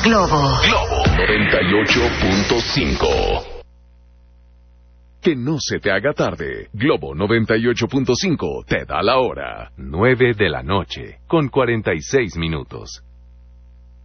Globo 98.5. Que no se te haga tarde. Globo 98.5 te da la hora. 9 de la noche, con 46 minutos.